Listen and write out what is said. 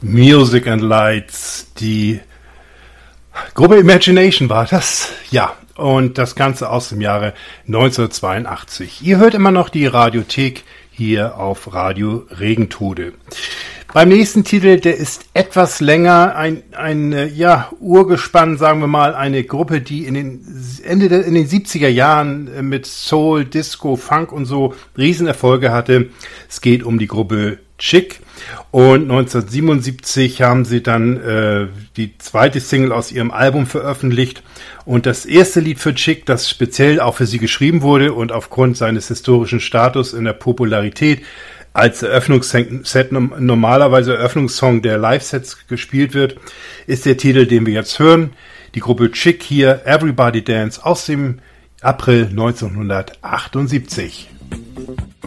Music and Lights, die Gruppe Imagination war das, ja, und das Ganze aus dem Jahre 1982. Ihr hört immer noch die Radiothek hier auf Radio Regentode. Beim nächsten Titel, der ist etwas länger, ein Urgespann, sagen wir mal, eine Gruppe, die in den 70er Jahren mit Soul, Disco, Funk und so Riesenerfolge hatte. Es geht um die Gruppe Chic und 1977 haben sie dann die zweite Single aus ihrem Album veröffentlicht und das erste Lied für Chic, das speziell auch für sie geschrieben wurde und aufgrund seines historischen Status in der Popularität als Eröffnungsset, normalerweise Eröffnungssong der Live-Sets gespielt wird, ist der Titel, den wir jetzt hören. Die Gruppe Chic hier, Everybody Dance aus dem April 1978.